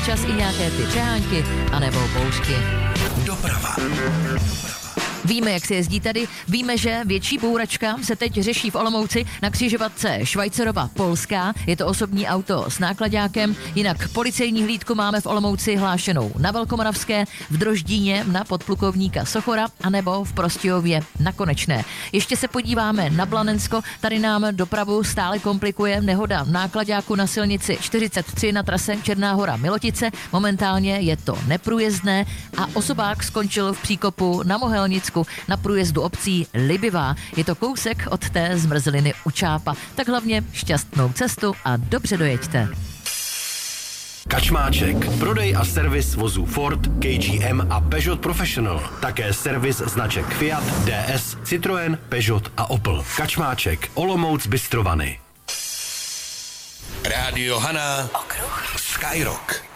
občas i nějaké ty přehánky anebo bouřky. Doprava. Víme, jak se jezdí tady, víme, že větší bouračka se teď řeší v Olomouci na křižovatce Švajcarova-Polská. Je to osobní auto s náklaďákem, jinak policejní hlídku máme v Olomouci hlášenou na Velkomoravské, v Droždíně na podplukovníka Sochora anebo v Prostějově na Konečné. Ještě se podíváme na Blanensko, tady nám dopravu stále komplikuje nehoda náklaďáku na silnici 43 na trase Černá Hora Milotice. Momentálně je to neprůjezdné a osobák skončil v příkopu na Mohelnicku na průjezdu obcí Libivá. Je to kousek od té zmrzliny u Čápa. Tak hlavně šťastnou cestu a dobře dojeďte. Kačmáček. Prodej a servis vozů Ford, KGM a Peugeot Professional. Také servis značek Fiat, DS, Citroën, Peugeot a Opel. Kačmáček. Olomouc Bystrovany. Rádio Hana. Okruh. Skyrock.